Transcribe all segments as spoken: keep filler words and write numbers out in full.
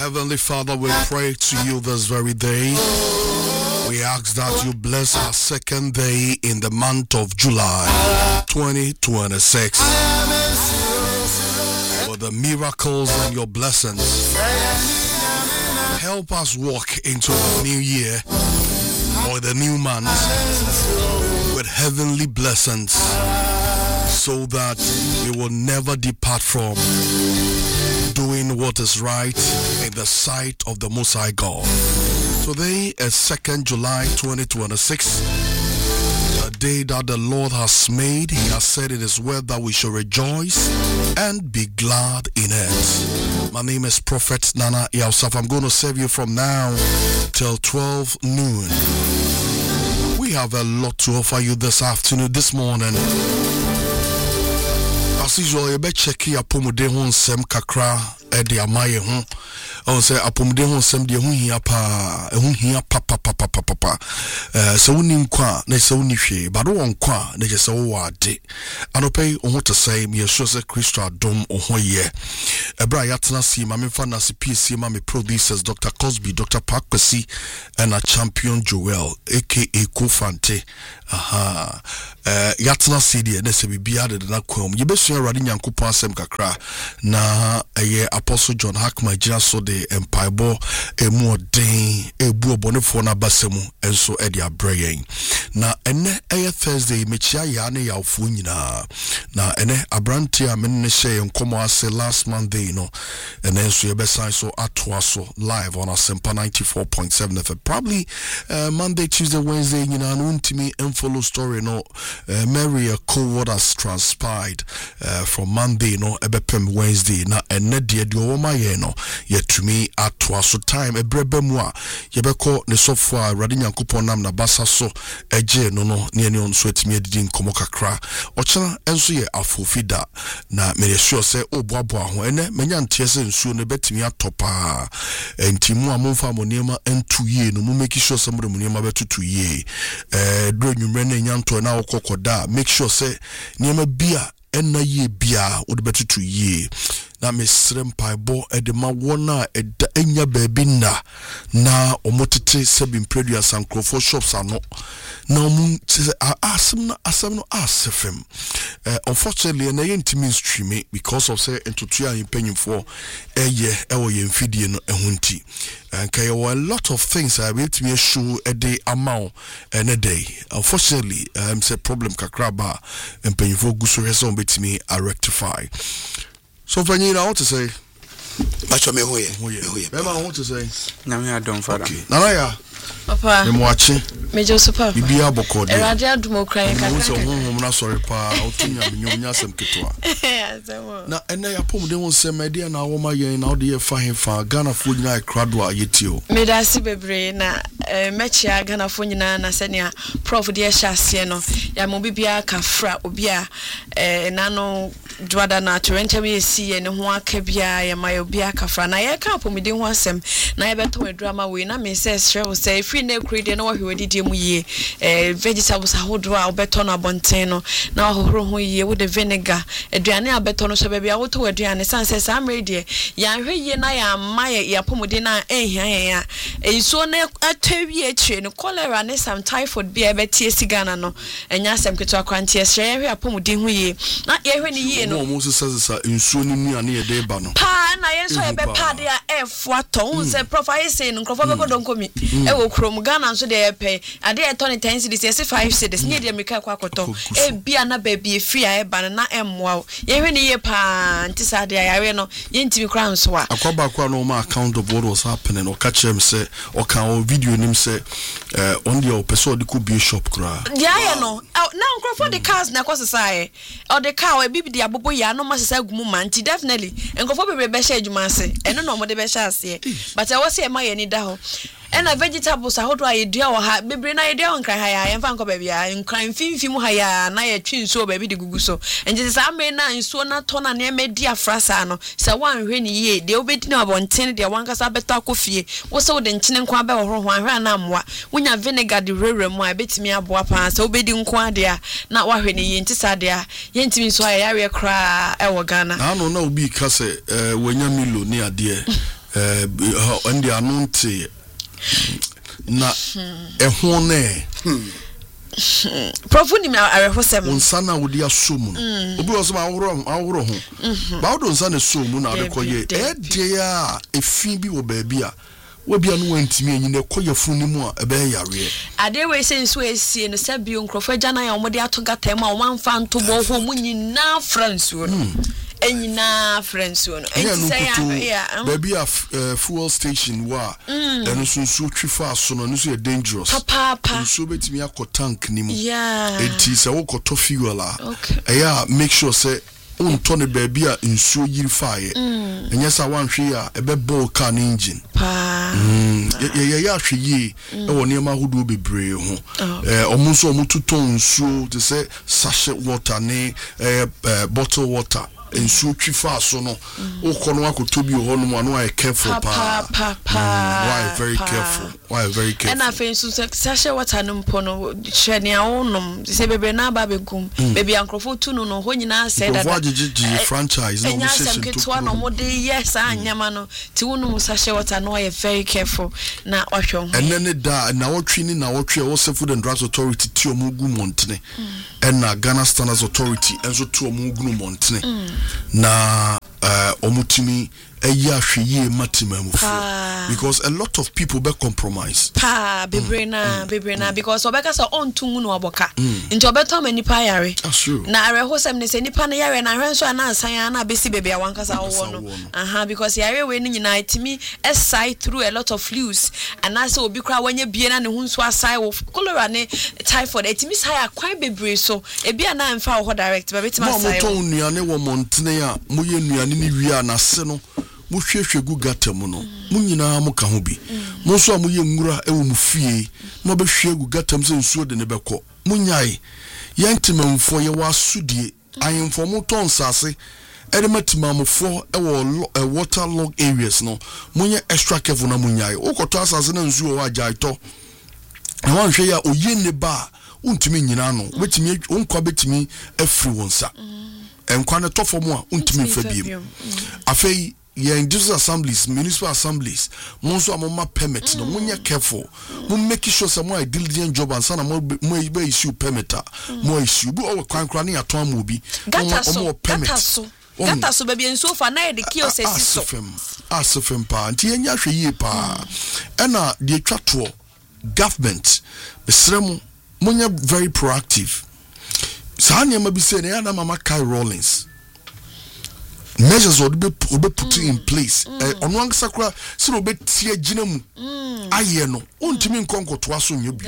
Heavenly Father, we pray to you this very day. We ask that you bless our second day in the month of July twenty twenty-six for the miracles and your blessings. Help us walk into the new year or the new month with heavenly blessings so that we will never depart from doing what is right in the sight of the Most High God. Today is second July twenty twenty-six, a day that the Lord has made. He has said in His word that we shall rejoice and be glad in it. My name is Prophet Nana Yausaf. I'm going to serve you from now till twelve noon. We have a lot to offer you this afternoon, this morning. As usual, you better check your apomode hon sem kakra e de amaye ho. I say apomode hon sem de ho hia pa, e ho hia pa pa pa pa pa pa. Eh so woni nkwa na so woni hwe, ba do nkwa na je so wo ade. Anope o ho to say me sure say Christo adom o ho ye. Ebra yatna si ma me fa na si P C ma me producers Doctor Cosby, Doctor Pakwesi and a champion Joel aka Kofante. Aha. Eh yatna si de na se bibia de na kwam. Ye besu awade nyankopon asem kakra na eye Apostle John Hackman jira so de empaibo emu odin ebu obonefo na basemu enso e de abrayen na ene eye Thursday mechia ya ne yawfo nyina na ene abranti a men ne hye nkomo ase last Monday no ene enso ye besan so atoa so live on Asempa ninety-four point seven F M. Probably uh, Monday, Tuesday, Wednesday nyina no ntimi follow story no uh, Mary a co what has transpired uh, from Monday no ebepem Wednesday na ene de de o ma ye no yetumi atoa so time ebrebe mu a yebekọ ne sofo a Awurade Nyankopon nam na basa so eje no no ne ne onso etimi adidi nkomo kakra ochena enso ye afofida na me sure say oboabo ho ene menya ntie se nsuo ne betimi atopa entimu a momfa monema entu ye no mu make sure some monema betutu ye eh do nwumre na nyanto na okokoda make sure say niema bia enna ye bia wo de betutu ye na mesrem paibo edema wona eda enya baabi na na omotete sebim produce and crofo shops ano na omun asem na asem no asefem uh, unfortunately na yentimi stream because of say entutu a impanyimfo eye ewo ye mfidie no ehunti and kay a lot of things I will to show a day amount and a day. Unfortunately um say problem kakraba impanyimfo guso reso betimi a rectify. So Vanina, I want to say Macho me hoye. Remember I want to say Namia don't father. Nanaya Papa, I'm watching. Major Super. Bibia boko de. Eradia dumo crying. I'm so home na sorry pa. Otunya binyonya sem ketwa. Na ene ya pom de won sem media na wo ma yen na wo de fa hefa Ghana fo nyina krado ayetio. Me da si bebre na mechia Ghana fo nyina na se ne prof de hyase no. Ya mo bibia kafra obi a na no dwada na torrent me si ye ne ho aka bia ya ma obi akafra na ye ka pom de ho asem na ye beto drama we na me say share say free na krede na wo hwe de mu ye eh vegetables ahodo a obeto na bonten no na ahohoro ho ye wo de vinegar aduane abeto no so ba bia wo to aduane san say sam rede ya hwe ye na ya ma ye ya pom de na ehia ya e so na atawi akire no cholera ne some typhoid bia betie sigana no enya asem keto akwantie share ye hwe apom de ho ye na ye hwe ni ye no mo sesa nsuo ni nua ne ye de ba no pa na ye so e be pa de a efo aton se profile say no krofo be kodon komi e wo krom Ghana so de pay ade e ton ten cedis say five cedis ne de America kwa koto e bia na ba bia free a e ba na emwa ye hwe ni ye pa ntisa de yare no ye ntimi kra nso a akwaba kwa no ma account of what was happening o catch him say o kan o video nim say eh on the person de could be shop kra ya ya no na krofo de cars na kwasesa e o de car e bibi de abobo ya no masesa gumu manti definitely enkrofo bebre be share adwuma ase eno no mo de be share ase but I was say ma ye ni da ho and a vegetables how do I do ha bebre na ye do nkran ha ya yemfa nko ba bia nkran finfi mu ha ya na ye twi nso ba bi de gugu so enje sa me na nso na to na na me di afrasa no sa wan hwe ni ye de obedi na abonten de wankasa beto akofie wo se wo de nkyene nko abe wo ho anhwe na amwa wonya vinegar de rere mu a betimi aboa pa sa obedi nko ade a na wa hwe ni ye ntisa de a ye ntimi so ya yare kra e wo Ghana na no na obi ka se eh wonya milo ni ade eh and the anonte na ehwo ne Profu ni me arehosem unsana wodi asom no obi wo so aworo aworo ho ba wo nsa na som na de koye e de a efi bi wo ba bi a wo bia no wantimi anyi na koye funu mu a ebe yare ade we say nso esie no sabio nkrofo agana ya omode atogata ma o manfa nto bo ho mu nyina fransuo no enyina fransuo no enti say ya baby a fuel station wa eno so so twifa so no so dangerous papa papa so betimi akọ tank ni mu yeah enti say wo koto fuel a eya make sure say unto ne baby a nsuo yiri faaye enye sa wanhwe a ebe ball car engine pa ye ye ya hwe yi e wo ne ma hodo bebre ho eh omo so omo tuton nsuo te say sachet water ne eh bottle water ensuo twifa so no ukono akotobi ho no no I careful pa pa pa why very careful why very careful and afen so sachet water no mpo no hwene a wonom se bebre na ba begum bebi ankrofo tu no no ho nyina say that the franchise no mission to no mo de yes anyama no ti wonum sachet water no I very careful na ohwe ho and then da na wotwi ni na wotwe wo Food and Drugs Authority ti omugu montene and na Ghana Standards Authority enso to omugu montene na uh, omutimi eya hweye matimamufo because a lot of people be compromise pa bebrena bebrena because obeka say ontungu no oboka nti obeto manipa yare na arehosem ne se nipa ne yare na hwenso ana asan na besi bebe awankasa wo no aha because yare we ni nyina itimi aside through a lot of flues and as obi kra wanya bie na ne hunso aside wo cholera ne typhoid itimi sai akwan bebre so ebi ana amfa wo direct ba betima sai wo mo ton nuane wo montene a moye nuane ni wi ana se no mo hwehwe gu gata mu no mo nyina mo ka ho bi mo so amoye nwura e wo mu fie no be hwe gu gata mu se nsuo de ne bekọ mo nyae yentimamfo ye wasudie ayemfo mo ton sase ede matimamfo e wo water log areas no mo nye extra careful na mo nyae ukoto asase na nsuo wa jaito na wan hwe ya oye ne ba untimi nyina no betimi onkwa betimi afri wonsa enkwa ne tofo mo a untimi fa biem afei yeah, in these assemblies, municipal assemblies, monso amoma permit no munya careful. Mo make sure some more diligent job and sana mo mo issue permit mo issue. Bu o kwan kwan ni ato amobi. Gata so gata so. Gata so baby enso fa na de kiosk so. Asfem. Asfem pa. Nti enya hwe yi pa. Ena de atwa to government. Besrem munya very proactive. Sa nya ma bi se na mama Kai Rawlings. Measures would be put in place. On one sakura, so be tia ginum. Aye no, untimi nkonko twaso nyobi.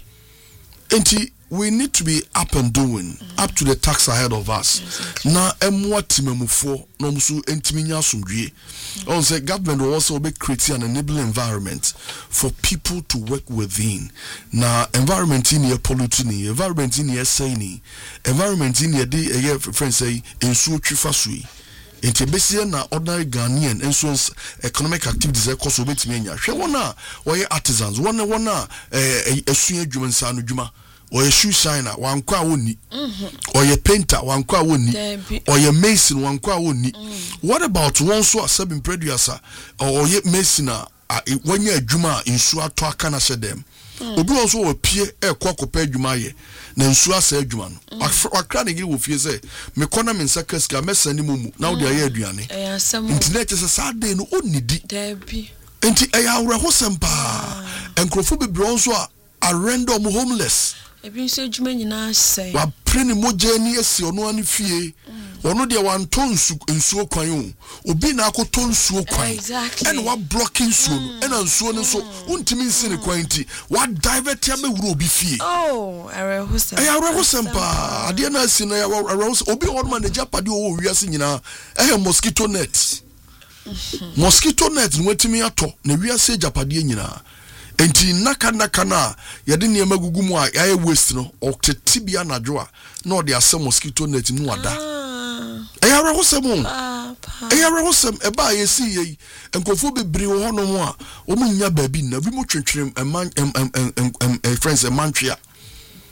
Enti we need to be up and doing, up to the task ahead of us. Na emwa timamufo no musu entimi nya asomdwe. On say government will also be creating an enabling environment for people to work within. Na environment in here polluting, environment in here saying, environment in here de friends say ensuo twifasui. Enti besia na ordinary Ghanaian enso economic activities e koso betimi anya hwe wona oye artisans wona wona eh esu adwuma nsa no dwuma oye shoe shiner wankwa woni oye painter wankwa woni oye mason wankwa woni what about one so seven producer oye mason a wanya adwuma nsu ato aka na sedem obi also wo pie e kwa kopa adwuma ye na nsu asa adwuma no akra ne giri wo fie se me kona me nsaka ska mesani mumu na wo de aye aduane internet se sade no onidi debi enti aye awra hosempa enkrofo bebre onso a random homeless ebi nso adwuma nyina sai wa preni moje ni esi ono ani fie ono de wan tonsu nsuo kwan o obi na akoto nsuo kwan and wa blocking nsuo no and nsuo no so untimi nsine kwan ti wa divert ya be wuro obi fie oh are hosem eh are hosem pa ade na si na ya obi on man japade o wiase nyina eh mosquito net mosquito net nwetimi ato na wiase japade nyina enti naka naka na yade ne magugu mu a yae waste no oktetibia nadwo a na ode asem mosquito net nu ada eyara hosem eyara hosem eba yesi yi enkofo bebre wo hono ho a omunya baabi na bi mo twetwere eman em em em friends emantwea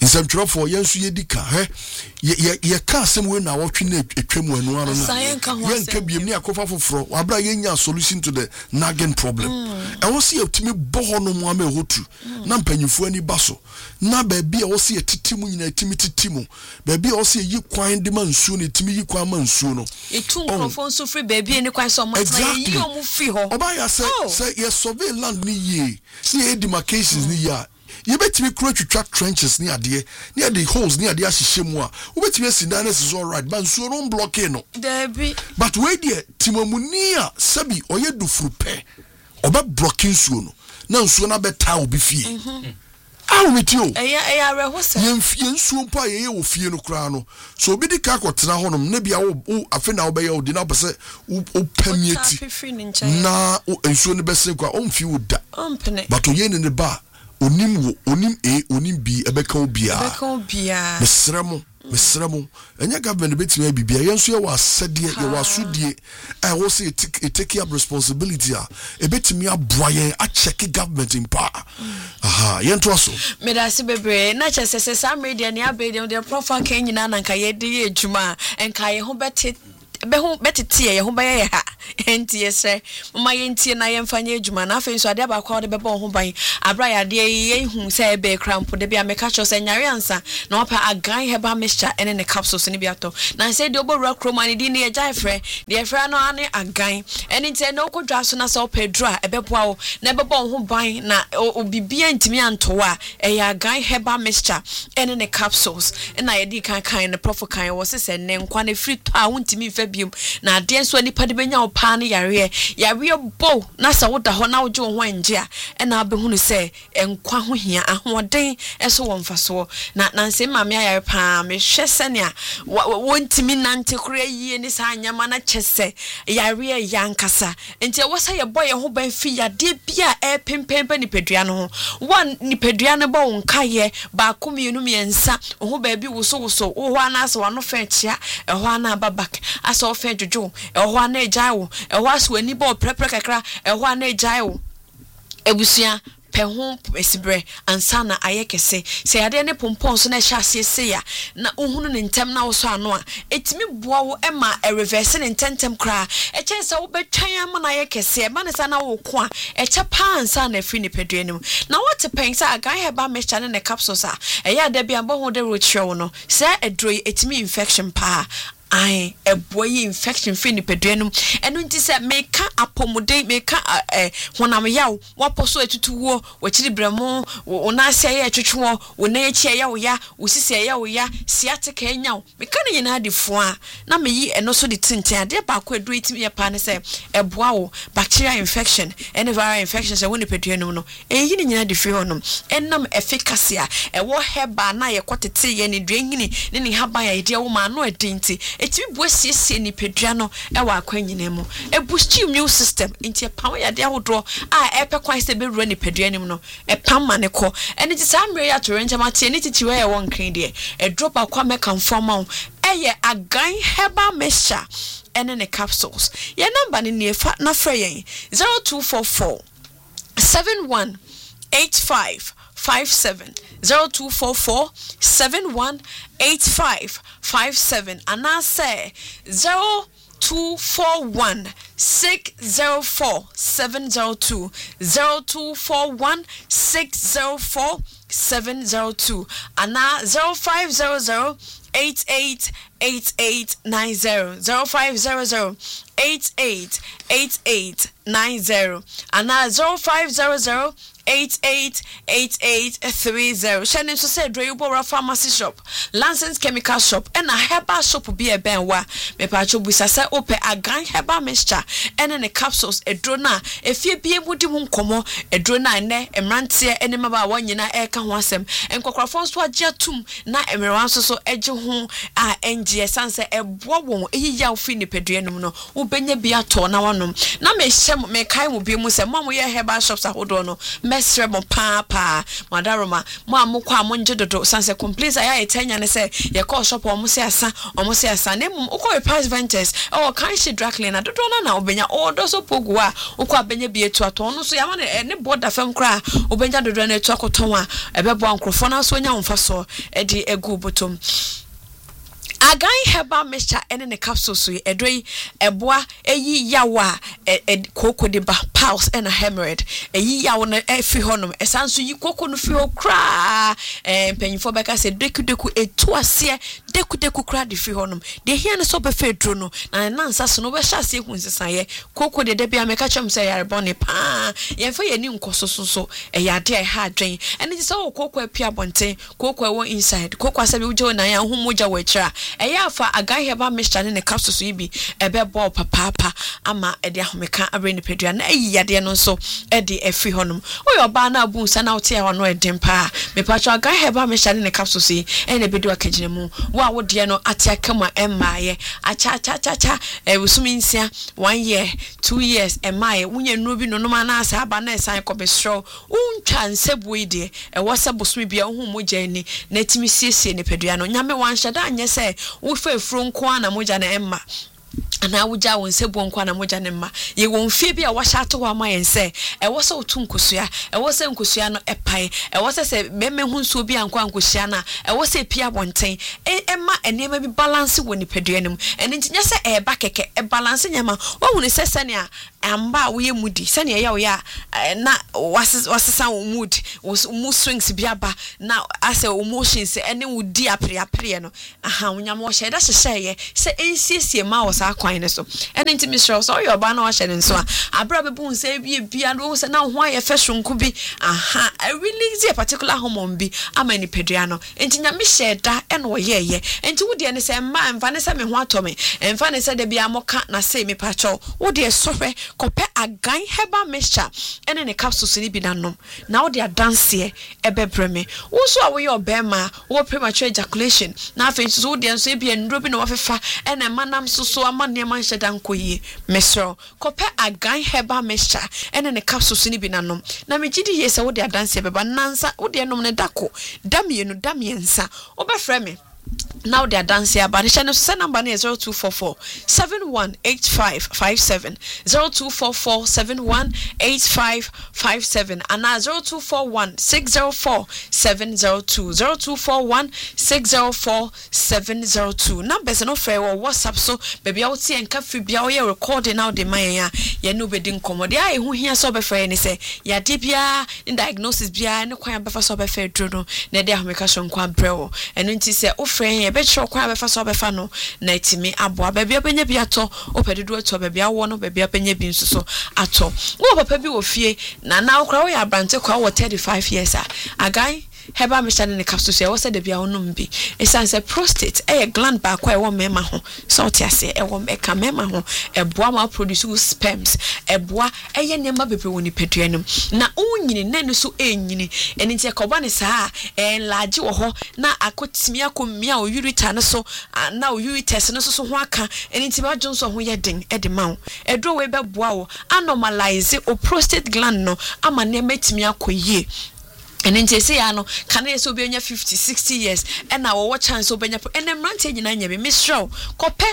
nsɛm twerɛ for yensu yedi ka he ye ye ka asɛm we na wotwe na etwam anu ano no yenka biem ni akofa foforo abra yenya solution to the nagging problem e wo se yetimi boho no mu ama ehotu na mpanyifo ani baso na ba bia wo se yetitimu nyina etimi titimu ba bia wo se yi kwan de man nsuo no etimi yi kwan man nsuo no etu nkrofo nso free ba bia ni kwan so mo tena yi omu fi ho oba ya se se ye survey land ni ye ni demarcations ni ya you bet me create track trenches near the near the holes near the ashishemwa. You bet me Sidanes is all right, but so don't block no. Debbie. But wait there, Timomunia, Sabi, or you do frupe, or but blocking soon. Now, soon I bet Tao be fee. I'll meet you. I was a few soon pie, you fear no crown. So be the caco Tanahonum, maybe I will, I think I'll be your dinner, but say, oh, Pemieti. Nah, and soon the best thing, own few that. But to yen in the bar. Onim onim A onim B ebeka obia ebeka obia mesremo mesremo enya government betime bibia yenso ye wa sede ye wa sudie I will say take up responsibility a ebetimi aboyen a check government in power aha yento so me da se bebre na che se sa media ne abede de profile kan nyina na nka ye de ye adwuma enka ye ho beti be ho betete ye ho ba ye ha enti yesre mama ye ntie na ye mfanye adwuma na afa nso ade ba kwa de be bo ho ban abra ya de ye hu se be cramp de bia meka cho se nyare ansa na opa agan heba mixture ene ne capsules ne biato na se de obowura kroma ne di ne ye jai frɛ de ye frɛ no ane agan ene ntie na okodwa so na se opedro a ebe boa wo na ebe bo ho ban na obibia ntimi antowa e ya agan heba mixture ene ne capsules na ye di kan kan ne profo kan wo se se ne nkwa ne free to a wontimi fa biom na ade nso nipa de benya opa ne yare yare bo na sa woda ho na woje ho anje a e na abehunu se enkwa ho hia ahoden eso wo mfaso na na nse mame ayare pa me hwe sene a wontimi nante kura yie ni sa anyama na kyese yare yankasa enti wo sa ye boye ho ban fi yade bia e pempempe ni pedua no ho one ni pedua ne bo nkaye ba komienu miensa ho ba bi wo so wo so wo ho ana so wano fa chia e ho ana babak aso ofe jojo e ho ana ejaiwo e ho aso ani bo prepre kakra e ho ana ejaiwo ebusua pe ho esibre ansa na ayekese se ade ne pompon so na hya asiese ya na ohunu ne ntem na wo so ano a etimi boa wo ema e reverse ne ntentem kra e chen se wo betwan ama na ayekese e ba ne sa na wo ko a e che pa ansa na afri ne peduanim na what pen sa agan heba mixture ne capsules a e ya da bia bo ho de ro chiro no se edroi etimi infection pa ai a boy infection free ni peduanum enu nti se meka apomode meka eh honam yaw waposo etutu wo wachiri bremo wona ase ya etwetwo wona echi ya wo ya osisi ya wo ya siatica enyaw meka ne nyina adefo a na meyi eno so de tintin ade ba ko edu etimi ya pa ne se eboa wo bacterial infection and viral infection se woni peduanum no eyi ne nyina de free honum enam efficacy a ewo heba na ye kwotete ye ne duanyini ne ne haba ya ide wo ma no edinti etimi boasiesie ni pedua no e wa akwanyina mu e boost immune system inti pam ya de ahodo a e pe kwan se be ru ni pedua nim no e pam ma ne ko ene ti samre ya to renja ma tie ni titi we e won kran de e drop akwa me kan forma e ye agan herbal mixture ene ne capsules ye number ni ne fa na fra yen zero two four four seven one eight five five seven zero two four four seven one eight five five seven and I say zero two four one six zero four seven zero two zero two four one six zero four seven zero two and now zero five zero zero eight eight eight eight nine zero zero five zero zero eight eight eight eight nine zero and now zero five zero zero eight eight eight eight three zero. Shannon so said Dreyubora Pharmacy Shop, Lansens Chemical Shop, and a herbal shop be a benwa. Me pacho busasa ope a gang herbal mixture and in the capsules a drona. If you be able to won como a drona ne a mantia and maba one yena eka wasem and cocrafons wa jatum na emeranso so edge home a ng sansa a boa e yaw fini pedrianum no ubenya biato na wanum na me chem me kai mu bi mu se mo mo ye herbal shops ahodo no mesre mo pa pa madaroma mo amukwa amonje dodo sanse complete aya etanya ne se ye call shop o mo se asa o mo se asa ne mo ko price ventures o kan shi drakle na dodo na na obenya odo so pogu a ukwa benya bi etu ato no so ya ma ne border fam kra obenya dodo na etu akoton a ebebo ankrofo na so nya wonfa so e di egu botom Agan herbal mixture ene ne capsule so edoi eboa eyi yawa e koko de ba pulse and a hemorrhoid eyi yawo na efi honom esanso yi koko no fi okra eh mpanyifo beka se deku deku etu ase deku deku kra de fi honom de hia ne so be fe dro no na nansa so no be hya ase hu nsesaye koko de de bia meka chem se yare bone pa ye fa ye ni nkoso so so e yade e ha adwen ene ji se o koko apia bonten koko e won inside koko asabe ujo na ya hu moja we kira eya fa Agan herbal mixture ne capsule so ibi ebe ball papa papa ama e de ahomeka abre ne pedua na eyi yade no so e de afi honom oyo ba na abu nsa na wote ya no e dem pa me pa cho Agan herbal mixture ne capsule so e na bedu akagine mu wo a wo de no ate akama emaye acha cha cha cha e wusumi nsia one year two years emaye wunye nro bi no no ma na asa aba na esan ko be stro untwa nsebu ide e wo se bosumi bia hu moja ni na timi siesie ne pedua no nyame wan hyada anye se wo fe fru nko na moja na emma ana wuja won se bo nkwa na moja ne mma ye won fie bia wa hya to wa ma yen se e wo se otu nkosua e wo se nkosua no epai e wo se se meme hu nso bi ankwa nkosua na e wo se pia bonten e ema enema bi balance woni pedua nim ene ntinya se e ba keke e balance nyama wo hu ne se se ne a amba wo ye mudi se ne ya wo ya na wasesa wo mood wo mu swings bia ba na ase emotions ene wo di apre apre no aha nyama wo hye da hye ye se ensiesie ma wo sa kwan ne so ene ntimi sure so yo ba na wa hye ne so a abra bebu nse bia bia no se na ho aye feshonko bi aha I release a particular hormone bi ama ni pedua no enti nyame hye da ene wo ye ye enti wo de ne se ma mfa ne se me ho atome mfa ne se de bia moka na se me pacho wo de sohwe kope Agan herbal mixture ene ne capsules ni bi nanom na wo de adanse ebebreme wo so a wo ye obema wo premature ejaculation na afi so wo de nso e bia ndro bi na wo fefa ene manam so so amane man hyeda nkoyi mesro kope Agan herbal mixture ene ne capsules ni bi nanom na me gidi ye se wo de adanse ebeba nansa wo de nom ne dako damienu damiensa wo be frɛ me now they are dancing about the channel number is zero two four four seven one eight five five seven zero two four four seven one eight five five seven and now zero two four one six zero four seven zero two zero two four one six zero four seven zero two numbers no fair or WhatsApp so baby out see and cafe be our recording now the maya ya no bedin commode ya hu hia so be fair ni say ya de bia in diagnosis bia ne kwan be fa so be fair dro na de ahomeka so nkwa brewo eno nti say o friend be chọ kwa be fa so be fa no na etimi aboa ba bia benya bi ato opededu ato ba bia wo no ba bia benya bi nsuso ato wo papa bi wo fie na na okra wo ya brante kwa wo thirty-five years a Agan herbal mixture ne capsule wo se de bia wonum bi esanse prostate e gland ba kwa e wo mema ho so tiase e wo meka mema ho eboa ma produce sperms eboa eye nema bebre woni peduanum na unyini nanu so enyini eni ntia koba ne saa e large wo ho na akotimi akomia o urethra ne so na o ureters ne so so ho aka eni ntia adwonso ho ye den e de ma wo edro we beboa wo anormalize o prostate gland no ama ne matimi akoyie and then say ya no can they so be fifty sixty years and now what chance obenya and them rant nyina nya be misro kope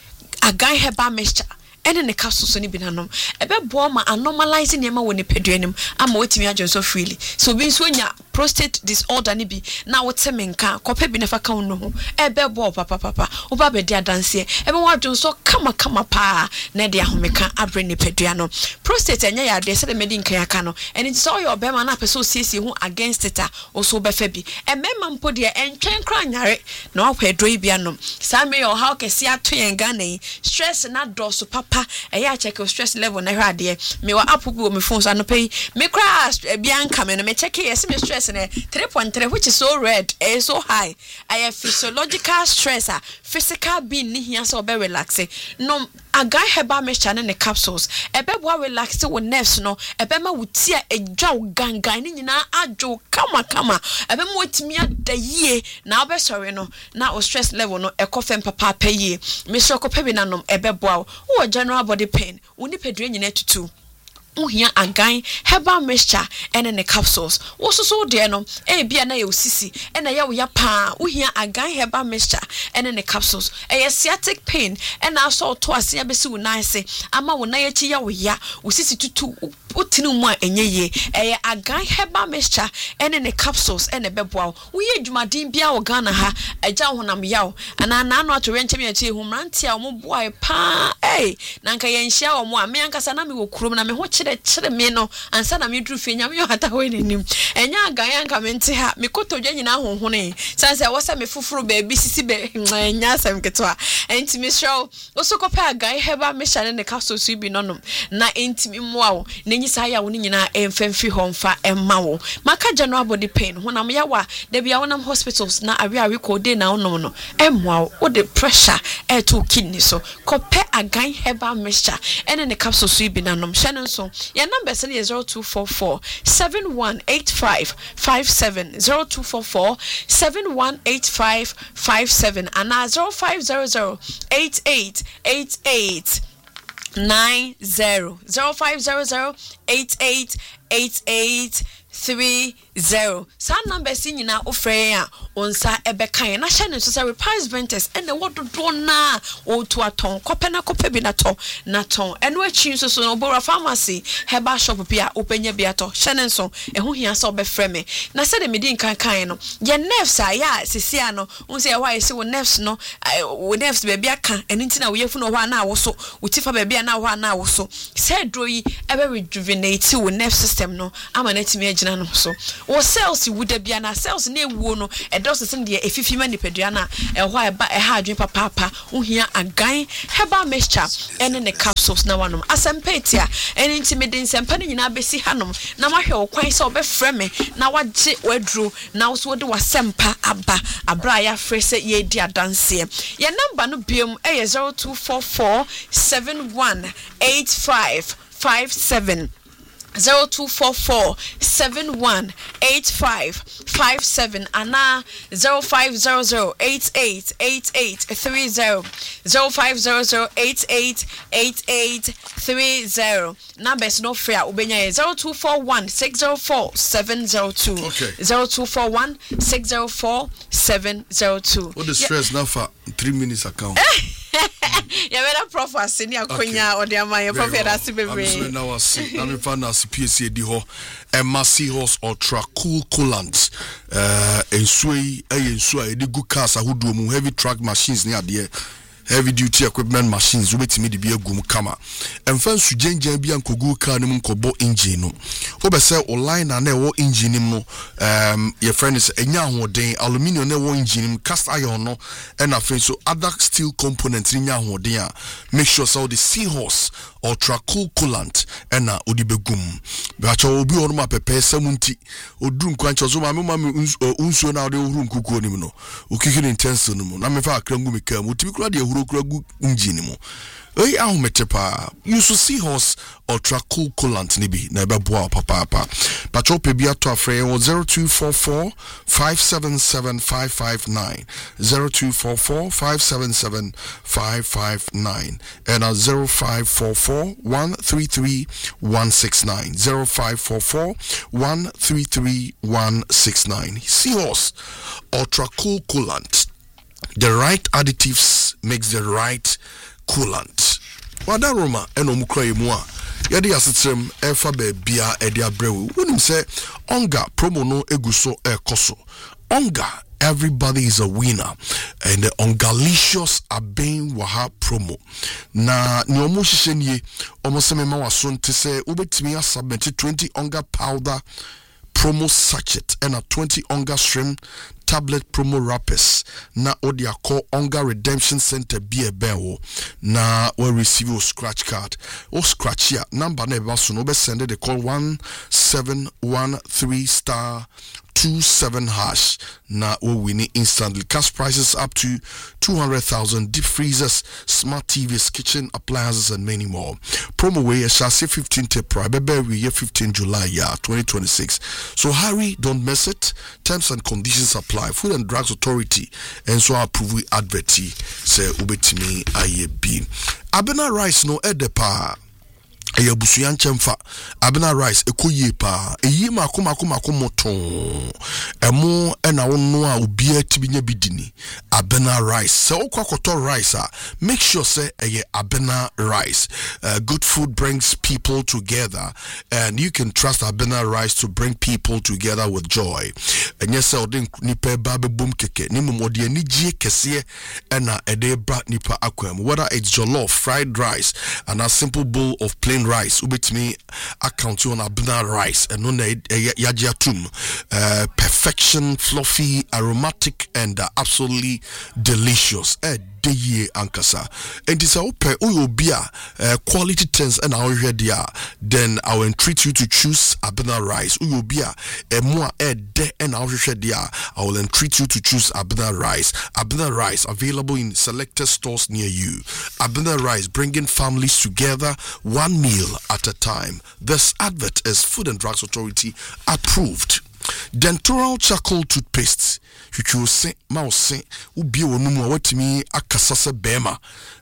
Agan herbal mixture ene ne capsules ni bi nanom ebe bo ma anormalize nema woni peduanim ama wetimi adwonso freely so bi nso nya prostate disorder ni bi na wote menka kope bi nefa ka no ho ebe bo papa papa oba be dia danse ebe wadwonso kama kama pa na de ahomeka abre ne pedua no prostate enya ya de se de medi nkan aka no ene ti so yo be ma na person siesie hu against it a oso be fa bi e mema mpo de entwen kra nyare na wa kwadro bi anom sa me yo how kesi ato yen Ghana stress na do so papa e ya check your stress level na hwa de me wa app bi o me phone so no pay me kra bia nka me no me check yes me stress three point three which is so red is so high I have physiological stress ah physical being ni here so be relax no Agan herbal mixture ne capsules ebe bo relax wo nerves no ebe ma wutia edwa gangan ni nyina adwo kama kama ebe mo timi adayie na obe sorry no na o stress level no ekofem papa paye me so ko pebi nanom ebe bo wo general body pain woni pedre nyina tutu uhia agan herbal mixture ene ne capsules wo so so de no e bia na ye osisi ene ye wo ya pa uhia agan herbal mixture ene ne capsules e sciatic pain ena aso to ase ya besi wo nice ama wo na ye chi ya wo ya osisi tutu utinu mu a enye ye e agan herbal mixture ene ne capsules ene beboa wo ye dwumadin bia wo Ghana ha agya honam yaw ana na no ato renchem ya chi humranti a wo boa e pa eh na nka ye nhia wo mo a me ankasa na me wo kurom na me ho chire chire me no ansa na me duru fe nya me hata ho nenim enya agan anka me nte ha me kotodwa nyina honhone sanse wo se me fufuru ba bi sisi be nya asem ketwa enti show osokopa agan heba me hyane ne capsules bi nonom na enti me moa wo nenyi sa ya wo nyina emfemfi ho mfa emma wo maka general body pain honam ya wa da bia wonam hospitals na awe awe ko de na wonom no emmoa wo the pressure e to kidney so kope agan heba mixture ene ne capsules bi nanom hyane so your number is zero two four four seven one eight five five seven zero two four four seven one eight five five seven and zero five zero zero eight eight eight eight nine zero zero five zero zero eight eight eight eight three zero. Sa number si nyina ofre a onsa ebekan na hye ne so say repairs ventures and the what do na o to aton kope na kope bi na to na ton eno achi so so no bora pharmacy herbal shop bia openya bia to hye ne so eho hia so obefre me na say de medi nkan kan no ye nerves a ya sisia no un say why say wo nerves no wo nerves be bia kan eno ntina wo yefu no ho na wo so utifa be bia na ho na wo so say droyi ebe rejuvenate wo nerve system no ama na timi agina no so wo cells would be na cells na ewuo no e do sese de efifi ma nipadua na e ho e ba e ha adwen papa papa uhia agan herbal mixture ene ne capsules na wanom asempetia ene ntimede nsempa ne nyina besi hanom na mahwe wo kwan se obefrɛ me na wagye wadru na wo so de wasempa aba abra ya frese ye di adanse ye number no biom e zero two four four seven one eight five five seven zero two four four seven one eight five five seven and now zero five zero zero eight eight eight eight three zero zero five zero zero eight eight eight eight three zero numbers no free ubenya zero two four one six zero four seven zero two okay zero two four one six zero four seven zero two. What the stress now for three minutes account. Ya better prof senior konya or the my prof that be I'm so now I see na me fan as P S C di ho e massy horse ultra cool coolant eh ensuei e ensuei de good cars ahodo mu heavy truck machines ne ade heavy duty equipment machines wobetimi de bi agum kama emfa nsugengen bi ankogu car nim nkobo engine no obese online na na ewo engine nim no um your friend is enya ahoden aluminium na ewo engine nim cast iron no and afen so other steel components nya ahoden a make sure so the seahorse ultra cool coolant and odi begum bacha obi ono ma pepe semunti oduru nkwancho so ma me ma unsuo na ode ohuru nkukuo nim no okikiri intense no na me fa akrangu me kam otimi kura de Kuragu engine mo. Hey, I metepa. You should see horse ultra cool coolant nibi na ebe boa papa papa. Patrol pebia to afre zero two four four five seven seven five five nine zero two four four five seven seven five five nine and a zero five four four one three three one six nine zero five four four one three three one six nine. See horse ultra cool coolant. The right additives makes the right coolant. Wada Roma eno mukra emu a yedi asetrem efa be bia edi abrewu. Wonim say onga promo no eguso ekoso. Onga, everybody is a winner. And the ongalicious aben waha promo. Na ni omo hihye omo se mema waso nte se ubetimi asubmit twenty onga powder promo sachet and a twenty onga shrimp tablet promo wrappers na odia call Onga Redemption Center be a bell na we receive a scratch card or scratch ya number never so no be send the call one seven one three star two seven hash na we win instantly. Cash prices up to two hundred thousand, deep freezers, smart T Vs, kitchen appliances and many more. Promo way shall say fifteen April, bebe we year fifteen July yeah twenty twenty-six. So hurry, don't miss it. Terms and conditions apply. Food and Drugs Authority and so approve we adverti say ubetimi I B. Abena rice no edepa. eya busuya nchemfa abena rice ekoye pa eyi mako mako mako moton emo ena wonu a obi atibinya bidini abena rice so okwakoto rice a make sure say eye abena rice. Uh, good food brings people together, and you can trust abena rice to bring people together with joy. And yes, odin nipa babe boom keke ni momodi ani gie kese ena ede bra nipa akwam, whether it's jollof, fried rice, and a simple bowl of plain rice. Ubetimi account you on abena rice and on yajiatum. Uh, perfection, fluffy, aromatic, and uh, absolutely delicious. Eh, Deye ankasa. And this open uyobia quality things and our dia. Then I will entreat you to choose abena rice. Uyobia e more e de and our dia. I will entreat you to choose abena rice. Abena rice available in selected stores near you. Abena rice bringing families together, one meal at a time. This advert is Food and Drugs Authority approved. Dentural charcoal toothpaste. You say, mouse, ubi onuma watimi akasasa bema.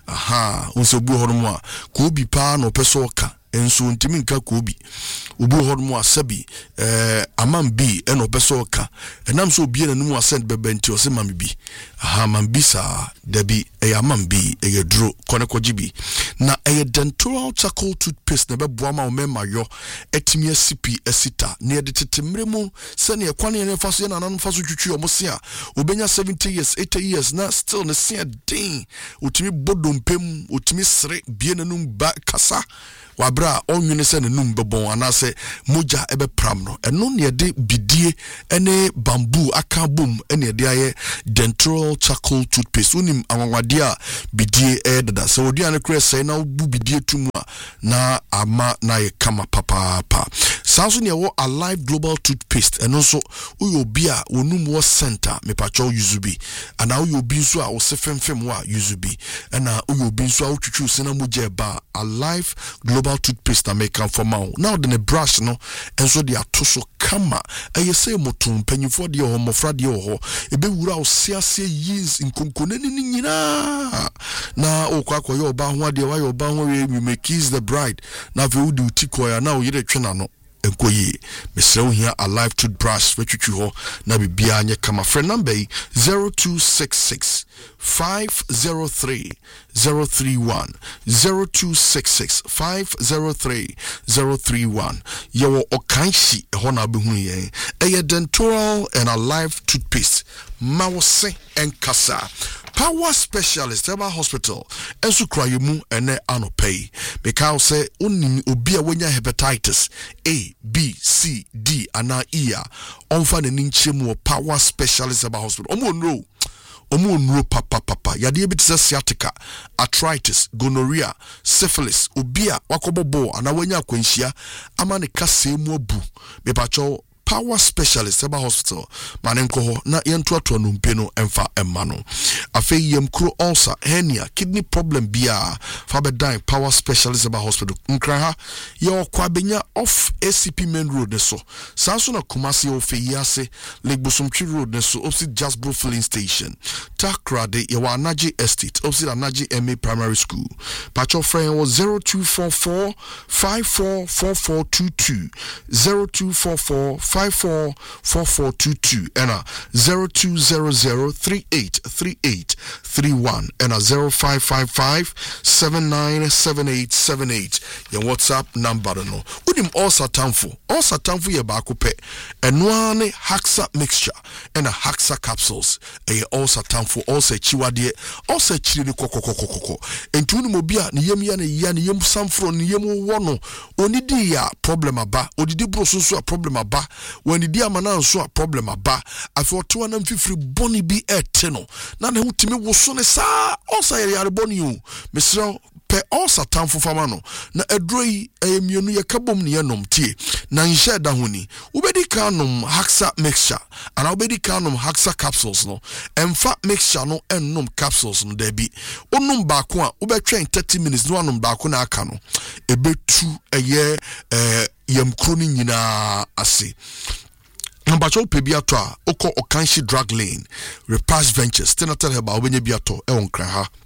Aha, unse ubu hormwa. Kubi pa no pesoka. Enso ntimi nka kubi. Ubu hormwa sabi. Eh, amambi eno pesoka. Enam so ubi ena numu asent bebenti ose mamibi. Aha, mambisa debi eya mambi eye dro kone kwa jibi. Na eye dentural charcoal toothpaste nebe buama umema yo etimie sipi esita. Ni editete mremu seni ya kwani ene fasu yana nanu fasu chuchu ya mosia. Ubenya seventy years, eighty years na still ne siya ding. Utimi bodo mpemu, utimi sre biene numba kasa. Wabra onwene se ne num bebon anase moja ebe pramno eno ne de bidie ene bamboo aka bom ene de aye dentural charcoal toothpaste unim anwade a bidie e dada so odi an kre se na bu bidie tumu na ama na ye kama papa pa sanso ne wo Alive Global toothpaste eno so uyo bi a onum wo center me pacho yuzubi ana uyo bi nso a wo se femfem wa yuzubi ana uyo bi nso a wo twitwu se na moja ba Alive Global toothpaste American for now. Now the brush no and so they are so kama. I say motum penny for the homo fradio ho. Ebe wura o sia sia years in konkone ni nyina. Na o kwa kwa yo ba ho de wa yo ba ho we make kiss the bride. Na ve udi utiko ya na o yire twena no. Enkoye mesrew here Alive toothbrush wetwitwi ho na bibia anye kama friend number zero two six six five zero three zero three one zero two six six five zero three zero three one yewo okanshi ho na behunu yen eye dentural and Alive toothpaste mawose enkasa Power Specialist Eba Hospital ensu krayemu ene anopay because say onim obi a wenya hepatitis A B C D ana E a onfa ne nchemu Power Specialist Eba Hospital omo no omo no papa papa yade ebitse sciatica arthritis gonorrhea syphilis obi a wakobobo ana wenya akwanhia ama ne kasemu abu me pacho Power Specialist Eba Hospital manenko ho na yentu ato no mpeno emfa emano afi yem kro ulcer hernia kidney problem bia fa bedan Power Specialist Eba Hospital nkra ha ye okwa benya off A C P main road ne so sanso na Kumasi ofe yase Legbosomtwi road ne so opposite Jasbro filling station Takra de ye wa Anaji Estate opposite Anaji M A Primary School pacho friend was zero two four four five four four four two two zero two four four five four four four two two and a zero two zero zero three eight three eight three one and a zero five five five seven nine seven eight seven eight your WhatsApp number no unim all satanfo all satanfo ye ba kope enwane Haxa mixture and a Haxa capsules e all satanfo all se chiwade all se chiri ni kokokokoko entunu mobia ni yem ya ne ya ne yem samfro ni yem wono onidi ya problem aba odidi bro so problem aba when the dear man so a problem aba after two and fifty boni bi eteno na ne hutimi wo so ne sa osa yare boni o mesra pe osa tamfo fama no na edroi emienu ye kabom ne yenom tie na nhye da honi ubedi kanom Haxa mixture ana ubedi kanom Haxa capsules no emfa mixture no ennom capsules no da bi onum baako a ubetwen thirty minutes no anom baako na aka no ebetu eye eh yem kroni nyina ase number two pebiato a oko Okanshi drug lane Repass Ventures tenatel heba obenye biato e wonkra ha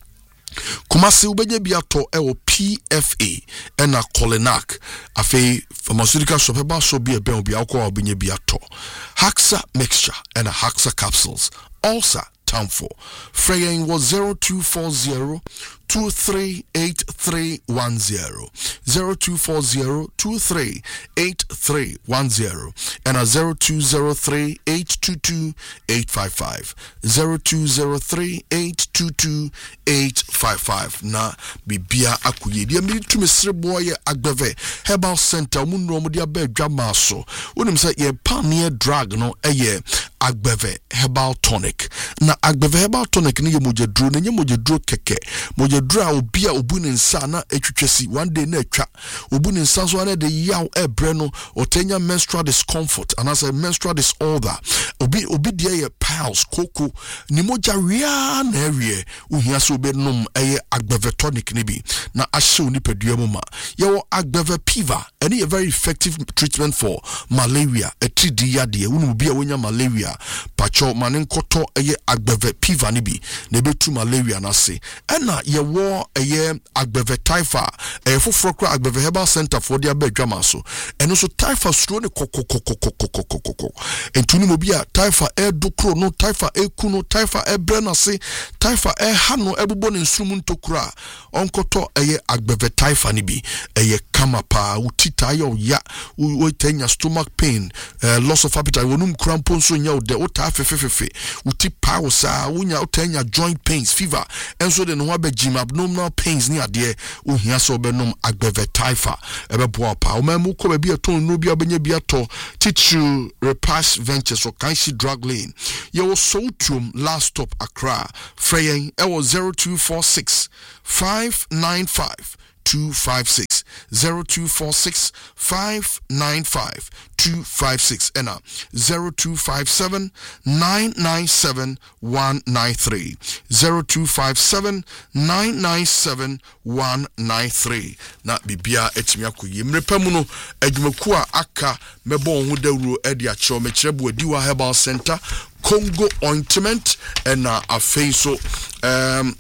Kumasi ubenya bi ato ewo P F A ena Colinac afi pharmaceutical shop eba so bi ebe obi akwa ubenya bi ato Haxa mixture and a Haxa capsules also time for Freyain was zero two four zero two three eight three one zero zero two four zero two three eight three one zero and a zero two zero three eight two two eight five five zero two zero three eight two two eight five five na bibia akuye dia mi tu mesre boy agbeve herbal center mu no mo dia ba adwama so wonim say ye pioneer drug no eye agbeve herbal tonic na agbeve herbal tonic ne ye mojeduro ne ye mojeduro keke mojeduro a obi a obu ne nsa na etwetwesi one day na atwa obu ne nsa so na de yaw ebre no otenya menstrual discomfort and as a menstrual disorder obi obi de ye piles koko ni moja ria na ewie ohia so be nom eye agbeve tonic ne bi na ahye oni padua mu ma ye wo agbeve piva any a very effective treatment for malaria a three-D yade wonu bi a wonya malaria pacho manen koto eye agbeve piva ne bi na betu malaria na se ena ye wo eye agbeve taifa e foforo kra agbeve herbal center for dia badwama so eno so taifa stro ne kokokokokokokokoko entuni mo bia taifa e dokro no taifa e kuno taifa e brena se taifa e hano ebubo ne nsumu ntokura onkoto eye agbeve taifa ne bi eye kamapa utita yo ya wo tenya stomach pain uh, loss of appetite wonum cramp so nya de ota fefefefe uti pausa wonya utenya joint pains fever enso de no wa begim abdominal pains ni ade ohia so benom agbeve taifa ebebo pa o mamu ko ba ton no bia benya bia to Tichu Repass Ventures or Kanshi Drug Lane ye wo Sotum last stop Accra Freyain e was zero two four six five nine five two five six zero two four six five nine five two five six and zero two five seven nine nine seven one nine three zero two five seven nine nine seven one nine three na bibia etimi akoye mrepamu no adwumaku a aka mebo ho dawuro e dia kyew me kyerebo adiwa herbal center Congo ointment and a uh, face so um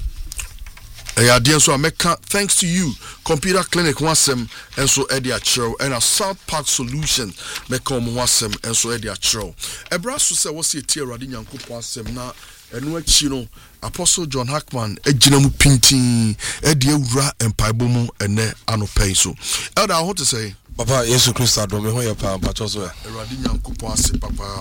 yeah, dear, so I make thanks to you, Computer Clinic wasem and so Eddie Achro and a South Park Solution make come wasem and so Eddie Achro. A brass say what's your tear radin yanko wasem na and what you know Apostle John Hackman, a genomu pinting, Eddie Ura and Paibomo and ne anopay so. Elder, I want to say, Papa, Yesu Christa, don't me your papa, but also radin yanko wase, Papa,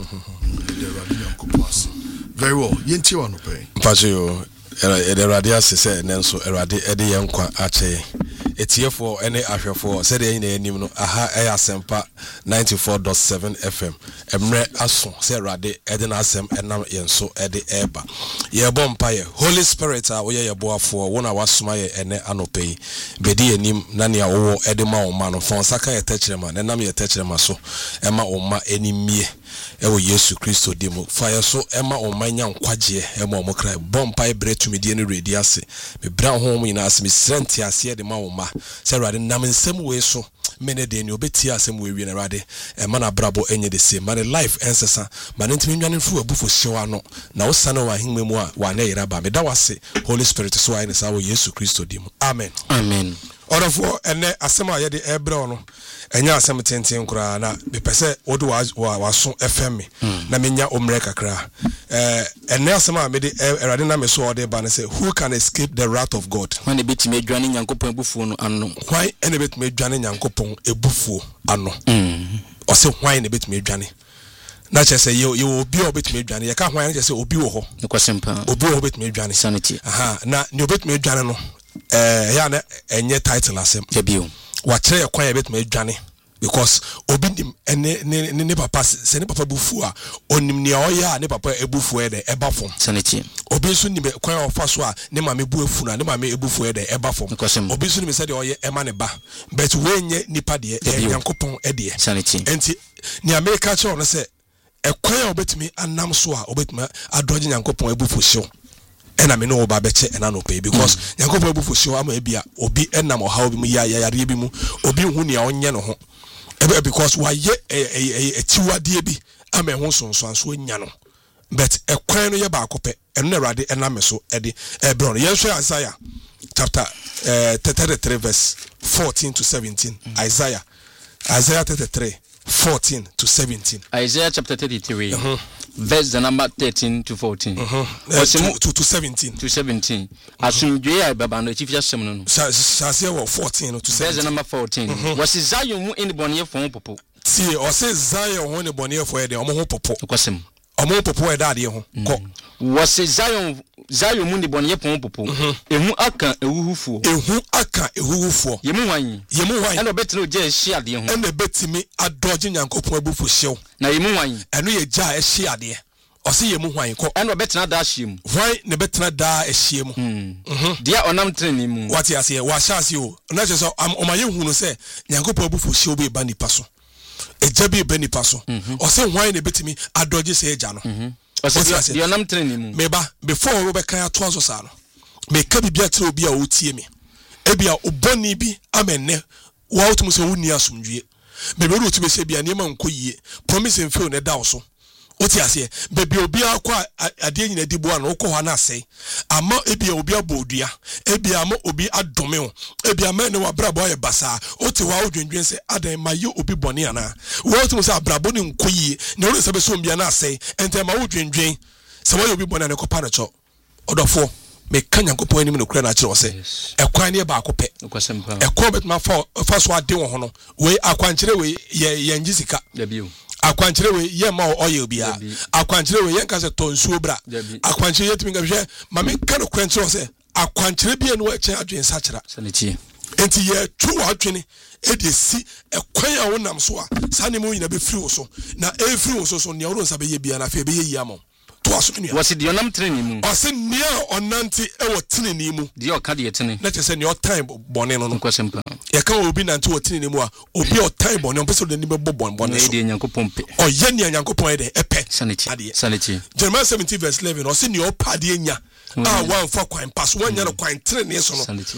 radin yanko wase. Very well, yenti wanopay. Pacho. The radio says, Nenso, Eradi, Eddie Yankwa, Ache, etie for any ahwefo said dey na enim no aha eya sempa ninety-four point seven F M emre aso say rade ede na asem enam yenso ede eba ye bom paye Holy Spirit a wo ye boafo wo na wasoma ye ene anopai bedi enim na ne awo ede ma o ma no fon saka ye techrema na nam ye techrema so ema o ma enimie ewo Yesu Kristo demo fire so ema o manya nkwaje ema o mokra bom paye bretumi die ne redi ase me bra ho mu ina ase me srenti ase de ma o ma say rade nam nsem we so mene de ni obeti asem we wi na rade e mana brabo enye de same man life ensesa man ntimi nwane fu abufo hyewa no na wo sane wa himme mu a wa na yira ba me da wase Holy Spirit so ayi ne sa wo Yesu Kristo demo amen amen orofo ene asem a ye de ebre no enya asem tenten kura na be pese wodo wa waso F M na menya omre kakra eh ene asem a me de erade na me so ode ba ne say who can escape the wrath of God when e beti me dwane nyankopon ebufuo no ano why ene beti me dwane nyankopon ebufuo ano mm o say why ene beti me dwane na che say you you obi obeti me dwane ye ka why na say obi wo ho ne kwasempa obi wo beti me dwane sanity aha na ne obeti me dwane no eh ya na enye title asem ebio wa kire ye kwan ye beti me dwane because obi nim ne ne papa se ne papa bufu a onim ne oya ne papa ebufu e de eba fom sanity obi so nim kwan ofa so a ne mama bu efu na ne mama ebufu e de eba fom obi so nim se de oye ema ne ba but wenye nipa de yankopon e de sanity enti ne America che ono se ekwan obetimi anam so a obetimi adoje yankopon ebufu hyew ena me no ba beche ena no pay because yankopon ebufu hyew ama e bia obi enam oha obi mu ya yare bi mu obi hu ne onye no ho because why ye e tiwade bi ama ho sonso anso nya no but a kwan no ye ba akopɛ ɛno na Awurade ɛna me so ɛde ɛbrɛ no yɛhwɛ Isaiah chapter uh, thirty-three verse fourteen to seventeen. Mm. Isaiah Isaiah thirty-three fourteen to seventeen. Isaiah chapter thirty-three uh-huh. verse the number thirteen to fourteen. Uh-huh. Uh, to, to, to seventeen. To seventeen. Asumdwe ya baba no chief yasem no. Shase wo fourteen to seventeen. Verse the number fourteen. Was Zion mu in bɔne fo popo. See, or say Zion ho ne bɔne fo e de omo ho popo. Kwasem. Omo popo e da de ho. Ko. Was Zion Zion mu ne bɔne fo popo. Ehu aka ewuhufuo. Ehu aka ewuhufuo. Yemu hwan. Yemu hwan. Eno betino je ehyi ade ho. Eno betimi adoje Nyankopɔn abufu hyew. Na yemu hwan. Eno ye gya ehyi ade. Ose yemu hwan ko. Eno betena da hyem. Hwan ne betena da ehyi mu. Mhm. Dia onam treni mu. What ya say? Wa sha se o. Na che so omaye hu no se Nyankopɔn abufu hyew be ba nipa so. Eja be ba nipa so. Ose hwan ne betimi adoje se eja no. Mhm. Ose dia onam treni mu. Meba before we be kan ato so sa no. Me ka bibia tire obi a otie me. Ebia oboni bi amenne wa otum so wuni asumdwie. Me be rutu be se bia ne ma nko yie. Promise mfeo ne da so. Oti ase bebi obi akwa ade nyina dibo an wokọ ha na asai ama ebi obi abodua ebi ama obi adome o ebi ama ne wabrabo aye basa oti wa odwendwen se adan maye obi bone ana wo tum se abrabo ne nkoyie ne wo se be so mbia na asai ente ma odwendwen se wa obi bone na kopa na cho odofo me ka Nyankopɔn anim no kura na akire wo se ekwan ne ba akopɛ ekwan betma fa fa so ade wo ho no we akwankyere we ye ye ngisika dabio akwankyere we ye ma oil bia akwankyere we ye nka se tonsuo bra akwankyere yetimi nga hwe ma me ka no kwankyere se akwankyere bia no akyɛ adwen sa kyera saneti enti ye twu adwene e de si ekwan a wonam so a sa ne mo nyina be firi wo so na e firi wo so so ne wo nsa be ye bia na fe be ye yi amon to aso nua wasi de onam treni mu ose nia onante e wo teneni mu de o ka de tene na kyese ne o time bone no no kwasempa ye ka obi nante wo teneni mu a obi o time bone on pese de ni be bobon bone so de Nyankopɔn pe o ye ne Nyankopɔn e de epe saneti saneti Jeremiah seventeen verse eleven ose ne o pade nya a wan fa kwan pass wan nya no kwan teneni so no